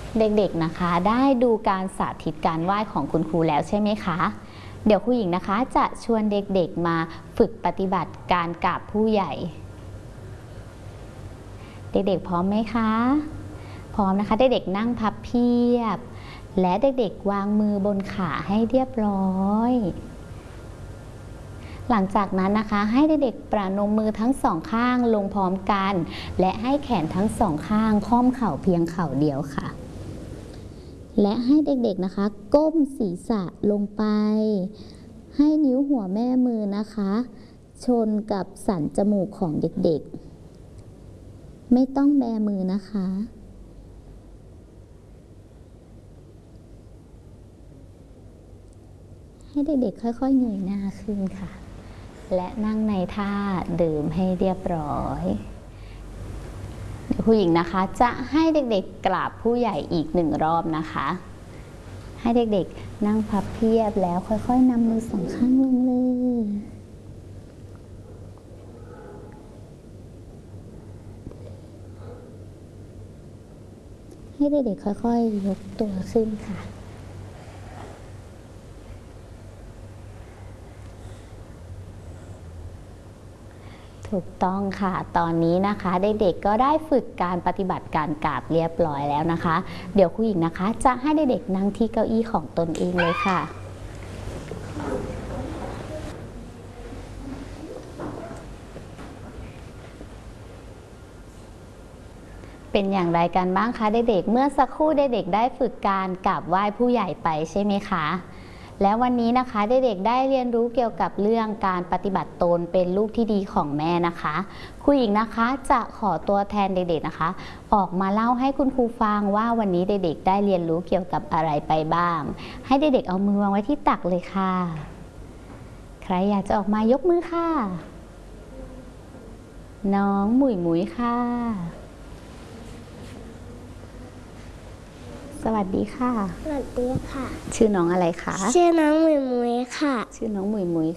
เด็กๆนะคะได้ดูการสาธิตการไหว้ของคุณครูแล้วใช่ไหมคะเดี๋ยวครูหญิงนะคะจะชวนเด็กๆมาฝึกปฏิบัติการกราบผู้ใหญ่เด็กๆพร้อมไหมคะพร้อมนะคะเด็กๆนั่งพับเพียบและเด็กๆวางมือบนขาให้เรียบร้อยหลังจากนั้นนะคะให้เด็กๆประนมมือทั้งสองข้างลงพร้อมกันและให้แขนทั้งสองข้างค่อมเข่าเพียงเข่าเดียวค่ะและให้เด็กๆนะคะก้มศีรษะลงไปให้นิ้วหัวแม่มือนะคะชนกับสันจมูกของเด็กๆไม่ต้องแบมือนะคะให้เด็กๆค่อยๆเงยหน้าขึ้นค่ะและนั่งในท่าเดิมให้เรียบร้อยเดี๋ยวผู้หญิงนะคะจะให้เด็กๆกราบผู้ใหญ่อีก1 รอบนะคะให้เด็กๆนั่งพับเพียบแล้วค่อยๆนำมือสองข้างลงเลยให้เด็กๆค่อยๆยกตัวขึ้นค่ะถูกต้องค่ะตอนนี้นะคะเด็กๆก็ได้ฝึกการปฏิบัติการกราบเรียบร้อยแล้วนะคะเดี๋ยวครูหญิงนะคะจะให้เด็กๆนั่งที่เก้าอี้ของตนเองเลยค่ะเป็นอย่างไรกันบ้างคะเด็กๆเมื่อสักครู่เด็กๆได้ฝึกการกราบไหว้ผู้ใหญ่ไปใช่ไหมคะและวันนี้นะคะเด็กๆได้เรียนรู้เกี่ยวกับเรื่องการปฏิบัติตนเป็นลูกที่ดีของแม่นะคะครูหญิงนะคะจะขอตัวแทนเด็กๆนะคะออกมาเล่าให้คุณครูฟังว่าวันนี้เด็กๆได้เรียนรู้เกี่ยวกับอะไรไปบ้างให้เด็กๆเอามือวางไว้ที่ตักเลยค่ะใครอยากจะออกมายกมือค่ะน้องหมุยหมุยค่ะสวัสดีค่ะสวัสดีค่ะชื่อน้องอะไรคะชื่อน้องหมุยหมุยค่ะชื่อน้องหมุยหมุย